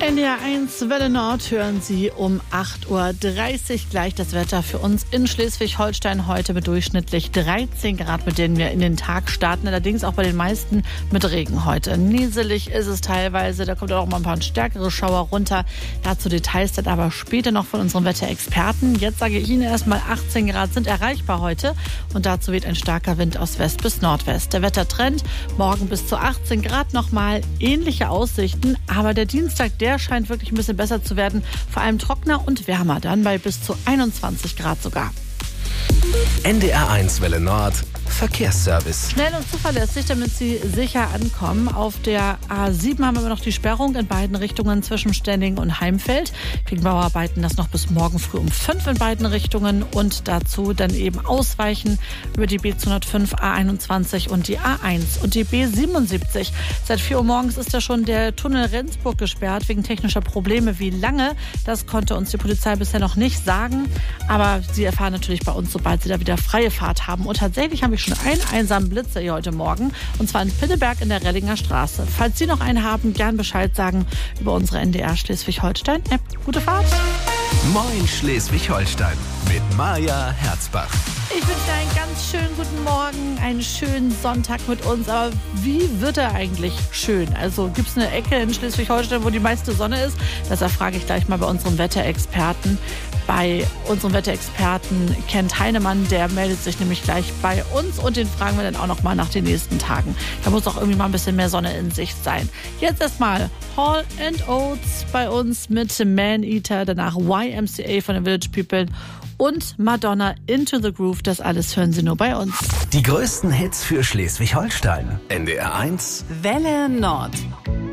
NDR 1 Welle Nord hören Sie um 8.30 Uhr gleich das Wetter für uns in Schleswig-Holstein heute mit durchschnittlich 13 Grad, mit denen wir in den Tag starten. Allerdings auch bei den meisten mit Regen heute. Nieselig ist es teilweise, da kommt auch mal ein paar stärkere Schauer runter. Dazu Details dann aber später noch von unseren Wetterexperten. Jetzt sage ich Ihnen erstmal, 18 Grad sind erreichbar heute und dazu weht ein starker Wind aus West bis Nordwest. Der Wettertrend morgen bis zu 18 Grad nochmal, ähnliche Aussichten, aber der Dienstag, der scheint wirklich ein bisschen besser zu werden. Vor allem trockener und wärmer dann bei bis zu 21 Grad sogar. NDR 1 Welle Nord Verkehrsservice. Schnell und zuverlässig, damit Sie sicher ankommen. Auf der A7 haben wir immer noch die Sperrung in beiden Richtungen zwischen Stenning und Heimfeld. Wegen Bauarbeiten das noch bis morgen früh um 5 in beiden Richtungen und dazu dann eben ausweichen über die B205, A21 und die A1 und die B77. Seit 4 Uhr morgens ist da schon der Tunnel Rendsburg gesperrt wegen technischer Probleme. Wie lange, das konnte uns die Polizei bisher noch nicht sagen. Aber Sie erfahren natürlich bei uns, sobald Sie da wieder freie Fahrt haben. Und tatsächlich habe ich schon einen einsamen Blitzer hier heute Morgen, und zwar in Pinneberg in der Rellinger Straße. Falls Sie noch einen haben, gern Bescheid sagen über unsere NDR Schleswig-Holstein-App. Gute Fahrt! Moin Schleswig-Holstein mit Maja Herzbach. Ich wünsche dir einen ganz schönen guten Morgen, einen schönen Sonntag mit uns. Aber wie wird er eigentlich schön? Also gibt es eine Ecke in Schleswig-Holstein, wo die meiste Sonne ist? Das erfrage ich gleich mal bei unserem Wetterexperten. Bei unserem Wetterexperten Kent Heinemann, der meldet sich nämlich gleich bei uns und den fragen wir dann auch noch mal nach den nächsten Tagen. Da muss auch irgendwie mal ein bisschen mehr Sonne in Sicht sein. Jetzt erstmal Hall & Oates bei uns mit Man-Eater, danach YMCA von den Village People und Madonna Into the Groove. Das alles hören Sie nur bei uns. Die größten Hits für Schleswig-Holstein. NDR 1 Welle Nord.